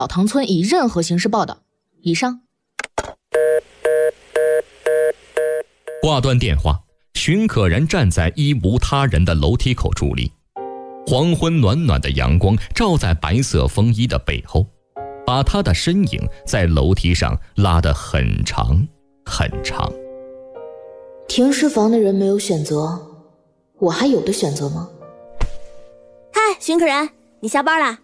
小塘村以任何形式报道。以上。 挂断电话，荀可然站在一无他人的楼梯口伫立。黄昏暖暖的阳光照在白色风衣的背后，把他的身影在楼梯上拉得很长很长。 停尸房的人没有选择，我还有的选择吗？ 嗨，荀可然，你下班啦？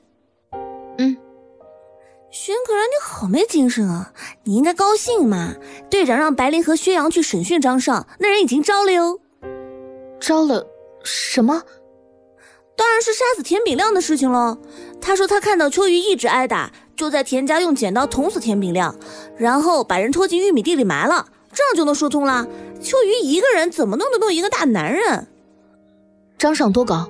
荀可然，你好没精神啊！你应该高兴嘛，队长让白灵和薛洋去审讯张尚，那人已经招了哟。 招了什么？ 当然是杀死田炳亮的事情了。他说他看到秋雨一直挨打，就在田家用剪刀捅死田炳亮，然后把人拖进玉米地里埋了，这样就能说通了。秋雨一个人怎么弄得动一个大男人？ 张尚多高？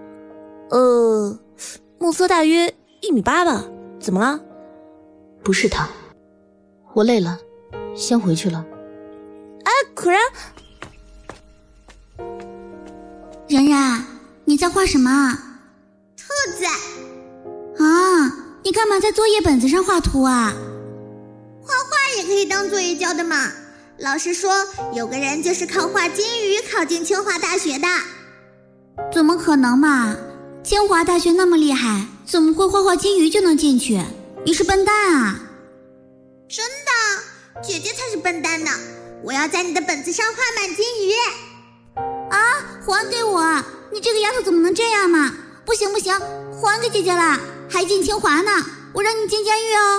目测大约1.8米吧。怎么了？ 不是他，我累了，先回去了。 哎，可然， 然然，你在画什么？ 兔子。 啊，你干嘛在作业本子上画图啊？ 画画也可以当作业教的嘛。老师说有个人就是靠画金鱼考进清华大学的。 怎么可能嘛？清华大学那么厉害，怎么会画金鱼就能进去？你是笨蛋啊！ 真的，姐姐才是笨蛋呢。我要在你的本子上画满金鱼。 啊，还给我！你这个丫头怎么能这样嘛？不行不行，还给姐姐啦！还进清华呢，我让你进监狱哦。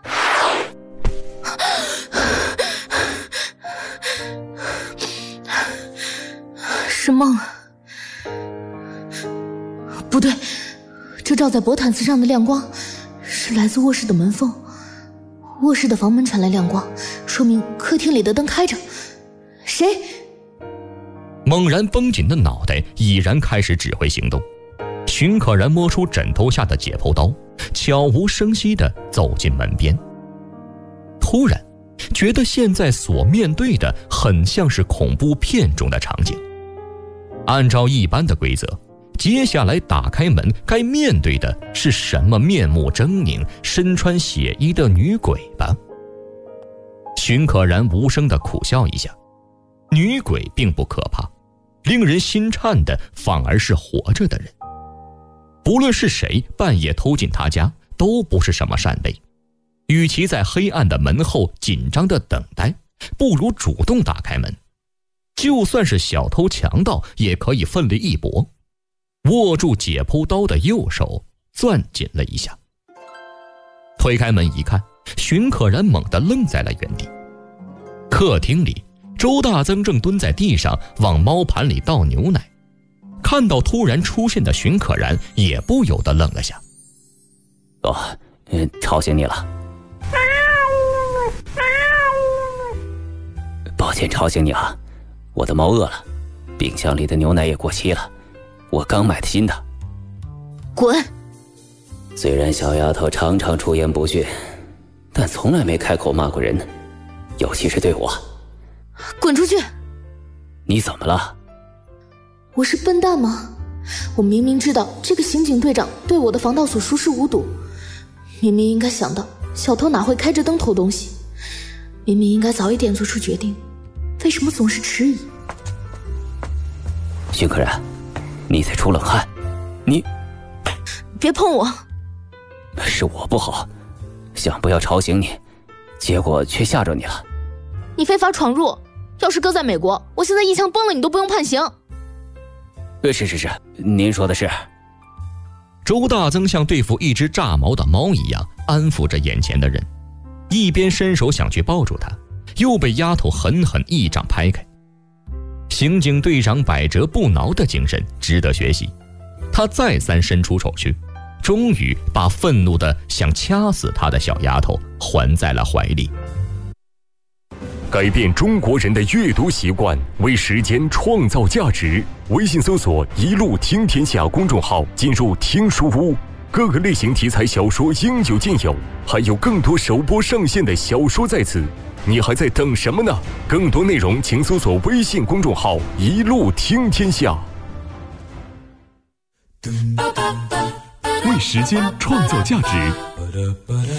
是梦。不对，这照在薄毯子上的亮光是来自卧室的门缝，卧室的房门传来亮光，说明客厅里的灯开着。谁？ 猛然绷紧的脑袋已然开始指挥行动。荀可然摸出枕头下的解剖刀，悄无声息地走进门边。突然觉得现在所面对的很像是恐怖片中的场景。按照一般的规则，接下来打开门该面对的是什么面目狰狞、身穿血衣的女鬼吧？荀可然无声地苦笑一下，女鬼并不可怕，令人心颤的反而是活着的人。不论是谁半夜偷进他家，都不是什么善类。与其在黑暗的门后紧张地等待，不如主动打开门。就算是小偷强盗，也可以奋力一搏。握住解剖刀的右手攥紧了一下。推开门一看，荀可然猛地愣在了原地。客厅里，周大增正蹲在地上往猫盘里倒牛奶，看到突然出现的荀可然，也不由得愣了下。 吵醒你了。抱歉吵醒你了，我的猫饿了，冰箱里的牛奶也过期了，我刚买的新的。 滚！ 虽然小丫头常常出言不逊，但从来没开口骂过人，尤其是对我。 滚出去！ 你怎么了？ 我是笨蛋吗？我明明知道这个刑警队长对我的防盗锁熟视无睹，明明应该想到小偷哪会开着灯偷东西，明明应该早一点做出决定，为什么总是迟疑？ 荀可然，你在出冷汗，你别碰我！ 是我不好，想不要吵醒你，结果却吓着你了。 你非法闯入，要是搁在美国，我现在一枪崩了你都不用判刑。 是，您说的是。 周大增像对付一只炸毛的猫一样安抚着眼前的人，一边伸手想去抱住他，又被丫头狠狠一掌拍开。刑警队长百折不挠的精神值得学习，他再三伸出手去，终于把愤怒的想掐死他的小丫头还在了怀里。 改变中国人的阅读习惯，为时间创造价值。微信搜索“一路听天下”公众号，进入听书屋，各个类型题材小说应有尽有，还有更多首播上线的小说在此，你还在等什么呢？更多内容请搜索微信公众号“一路听天下”。 为时间创造价值。